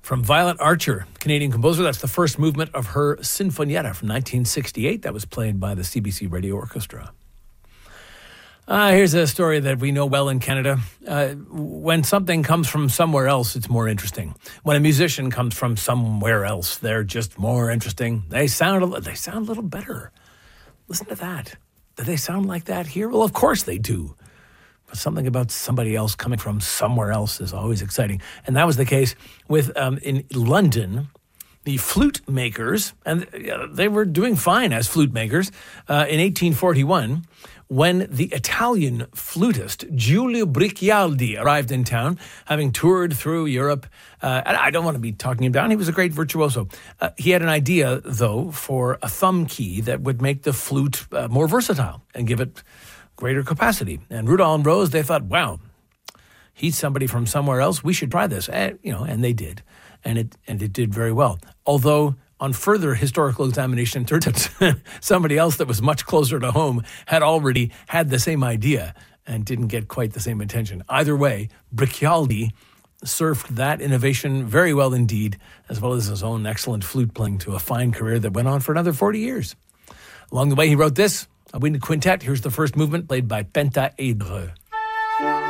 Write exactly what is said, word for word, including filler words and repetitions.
From Violet Archer, Canadian composer. That's the first movement of her Sinfonietta from nineteen sixty-eight. That was played by the C B C Radio Orchestra. Uh, here's a story that we know well in Canada. Uh, when something comes from somewhere else, it's more interesting. When a musician comes from somewhere else, they're just more interesting. They sound a, they sound a little better. Listen to that. Do they sound like that here? Well, of course they do. But something about somebody else coming from somewhere else is always exciting. And that was the case with, um, in London, the flute makers, and uh, they were doing fine as flute makers, uh, in eighteen forty-one, when the Italian flutist Giulio Briccialdi arrived in town, having toured through Europe. Uh, and I don't want to be talking him down. He was a great virtuoso. Uh, he had an idea, though, for a thumb key that would make the flute uh, more versatile and give it greater capacity. And Rudolph and Rose, they thought, wow, he's somebody from somewhere else. We should try this. And, you know, and they did. And it and it did very well. Although on further historical examination, it turned out somebody else that was much closer to home had already had the same idea and didn't get quite the same attention. Either way, Briccialdi served that innovation very well indeed, as well as his own excellent flute playing, to a fine career that went on for another forty years. Along the way, he wrote this, a wind quintet. Here's the first movement, played by Pentaedre.